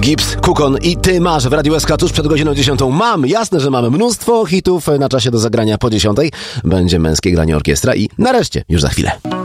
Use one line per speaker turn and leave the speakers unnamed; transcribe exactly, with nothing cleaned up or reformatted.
Gibbs, Kukon i Ty masz w Radiu S K tuż przed godziną dziesiątą. Mam, jasne, że mamy mnóstwo hitów na czasie do zagrania po dziesiątej. Będzie męskie granie orkiestra i nareszcie, już za chwilę.